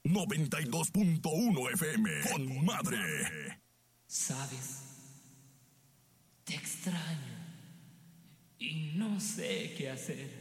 92.1 FM con Madre. ¿Sabes? Te extraño y no sé qué hacer.